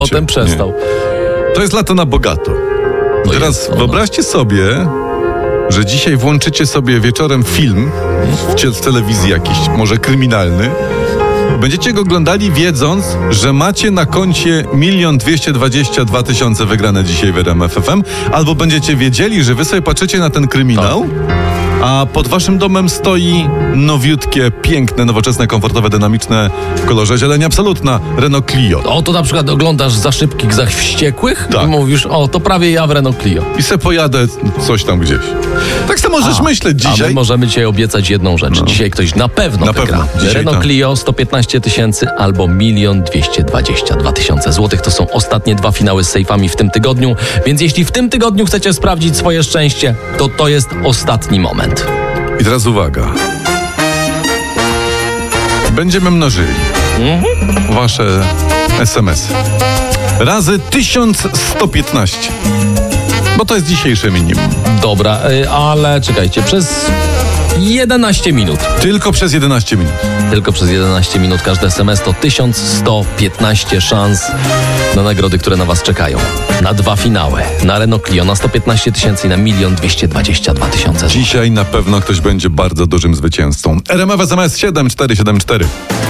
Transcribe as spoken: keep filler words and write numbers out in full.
Potem przestał. Nie. To jest lato na bogato. To Teraz jest, no, wyobraźcie sobie, że dzisiaj włączycie sobie wieczorem film w, w telewizji jakiś, może kryminalny. Będziecie go oglądali wiedząc, że macie na koncie milion dwieście dwadzieścia dwa tysiące wygrane dzisiaj w R M F F M, albo będziecie wiedzieli, że wy sobie patrzycie na ten kryminał, a pod waszym domem stoi nowiutkie, piękne, nowoczesne, komfortowe, dynamiczne w kolorze zieleni absolutna Renault Clio. O, to na przykład oglądasz Za szybkich, za wściekłych Tak. i mówisz, o, to prawie ja w Renault Clio. I se pojadę coś tam gdzieś. Tak samo możesz A, myśleć A my dzisiaj. możemy dzisiaj obiecać jedną rzecz. No. Dzisiaj ktoś na pewno Na wygra. pewno. Dzisiaj Renault tak. Clio sto piętnaście tysięcy albo milion dwieście dwadzieścia dwa tysiące złotych. To są ostatnie dwa finały z sejfami w tym tygodniu. Więc jeśli w tym tygodniu chcecie sprawdzić swoje szczęście, to to jest ostatni moment. I teraz uwaga. Będziemy mnożyli Mhm. wasze es em esy razy tysiąc sto piętnaście. Bo to jest dzisiejsze minimum. Dobra, y, ale czekajcie, przez jedenaście minut. Tylko przez jedenaście minut. Tylko przez jedenaście minut każdy es em es to tysiąc sto piętnaście szans na nagrody, które na was czekają. Na dwa finały. Na Renault Clio na sto piętnaście tysięcy i na milion dwieście dwadzieścia dwa tysiące. Dzisiaj na pewno ktoś będzie bardzo dużym zwycięzcą. R M F S M S siedem cztery siedem cztery.